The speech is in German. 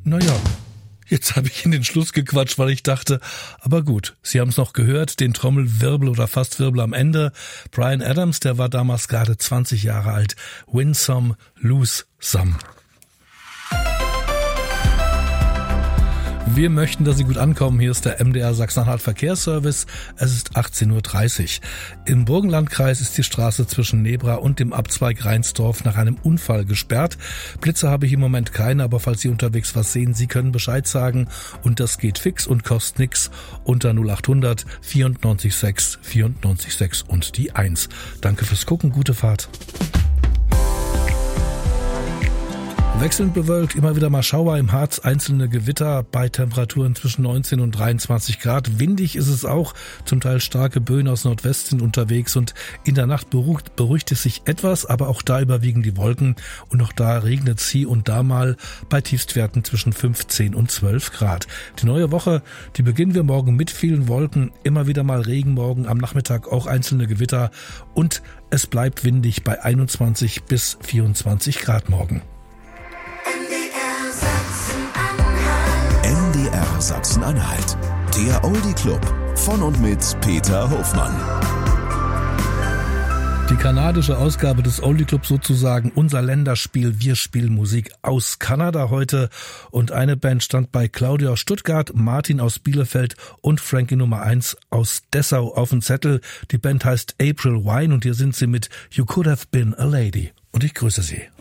Naja, jetzt habe ich in den Schluss gequatscht, weil ich dachte, aber gut, Sie haben es noch gehört, den Trommelwirbel oder Fastwirbel am Ende. Bryan Adams, der war damals gerade 20 Jahre alt. Win some, lose some. Wir möchten, dass Sie gut ankommen. Hier ist der MDR Sachsen-Anhalt Verkehrsservice. Es ist 18.30 Uhr. Im Burgenlandkreis ist die Straße zwischen Nebra und dem Abzweig Reinsdorf nach einem Unfall gesperrt. Blitze habe ich im Moment keine, aber falls Sie unterwegs was sehen, Sie können Bescheid sagen. Und das geht fix und kostet nix unter 0800 94 6 94 6 und die 1. Danke fürs Gucken, gute Fahrt. Wechselnd bewölkt, immer wieder mal Schauer im Harz, einzelne Gewitter bei Temperaturen zwischen 19 und 23 Grad. Windig ist es auch, zum Teil starke Böen aus Nordwesten unterwegs und in der Nacht beruhigt es sich etwas, aber auch da überwiegen die Wolken und auch da regnet es hier und da mal bei Tiefstwerten zwischen 15 und 12 Grad. Die neue Woche, die beginnen wir morgen mit vielen Wolken, immer wieder mal Regen morgen, am Nachmittag auch einzelne Gewitter und es bleibt windig bei 21 bis 24 Grad morgen. MDR Sachsen-Anhalt, der Oldie Club von und mit Peter Hofmann. Die kanadische Ausgabe des Oldie Club sozusagen, unser Länderspiel. Wir spielen Musik aus Kanada heute und eine Band stand bei Claudia aus Stuttgart, Martin aus Bielefeld und Frankie Nummer 1 aus Dessau auf dem Zettel. Die Band heißt April Wine und hier sind sie mit You Could Have Been a Lady. Und ich grüße Sie.